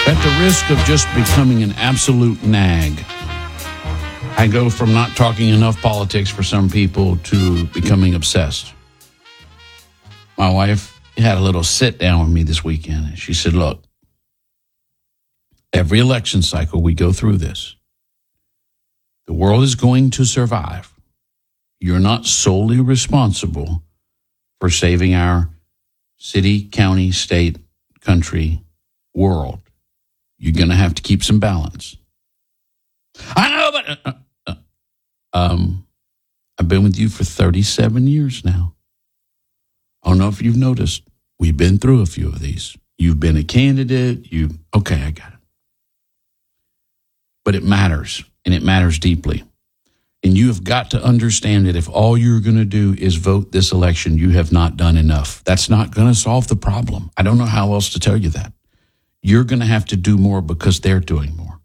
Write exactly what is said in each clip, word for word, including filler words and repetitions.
At the risk of just becoming an absolute nag, I go from not talking enough politics for some people to becoming obsessed. My wife had a little sit down with me this weekend, and she said, look, every election cycle we go through this. The world is going to survive. You're not solely responsible for saving our city, county, state, country, world. You're going to have to keep some balance. I know, but uh, uh, um, I've been with you for thirty-seven years now. I don't know if you've noticed. We've been through a few of these. You've been a candidate. You okay, I got it. But it matters, and it matters deeply. And you have got to understand that if all you're going to do is vote this election, you have not done enough. That's not going to solve the problem. I don't know how else to tell you that. You're going to have to do more because they're doing more.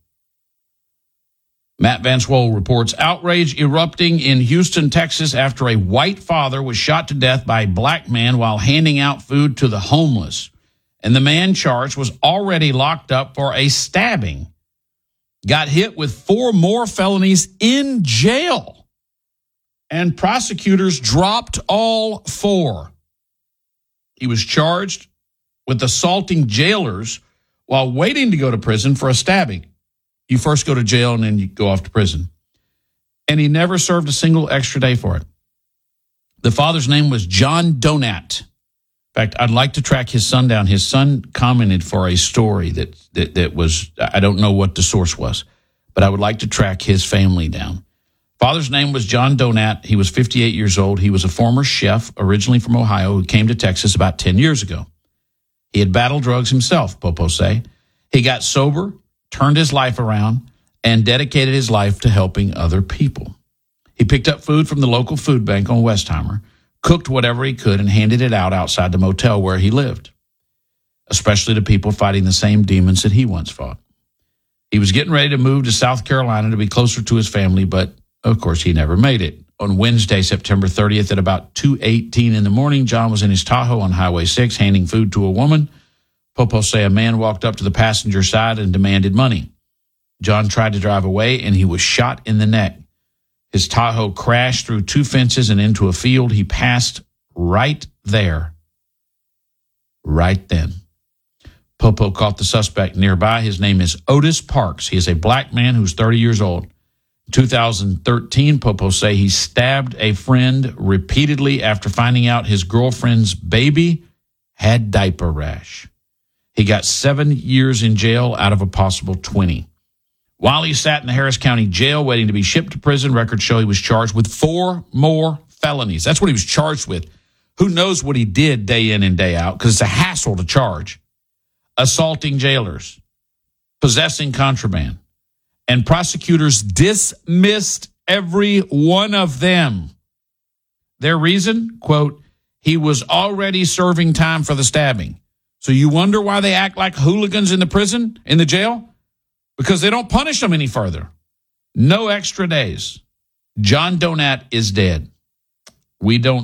Matt Van Swole reports outrage erupting in Houston, Texas after a white father was shot to death by a black man while handing out food to the homeless. And the man charged was already locked up for a stabbing. Got hit with four more felonies in jail. And prosecutors dropped all four. He was charged with assaulting jailers while waiting to go to prison for a stabbing. You first go to jail and then you go off to prison. And he never served a single extra day for it. The father's name was John Donat. In fact, I'd like to track his son down. His son commented for a story that, that, that was, I don't know what the source was, but I would like to track his family down. Father's name was John Donat. He was fifty-eight years old. He was a former chef, originally from Ohio, who came to Texas about ten years ago. He had battled drugs himself, Popo say. He got sober, turned his life around, and dedicated his life to helping other people. He picked up food from the local food bank on Westheimer, cooked whatever he could, and handed it out outside the motel where he lived, especially to people fighting the same demons that he once fought. He was getting ready to move to South Carolina to be closer to his family, but, of course, he never made it. On Wednesday, September thirtieth, at about two eighteen in the morning, John was in his Tahoe on Highway six handing food to a woman. Popo say a man walked up to the passenger side and demanded money. John tried to drive away, and he was shot in the neck. His Tahoe crashed through two fences and into a field. He passed right there, right then. Popo caught the suspect nearby. His name is Otis Parks. He is a black man who's thirty years old. In two thousand thirteen, Popo say he stabbed a friend repeatedly after finding out his girlfriend's baby had diaper rash. He got seven years in jail out of a possible twenty. While he sat in the Harris County jail waiting to be shipped to prison, records show he was charged with four more felonies. That's what he was charged with. Who knows what he did day in and day out, because it's a hassle to charge. Assaulting jailers, possessing contraband, and prosecutors dismissed every one of them. Their reason, quote, he was already serving time for the stabbing. So you wonder why they act like hooligans in the prison, in the jail? Because they don't punish them any further. No extra days. John Donat is dead. We don't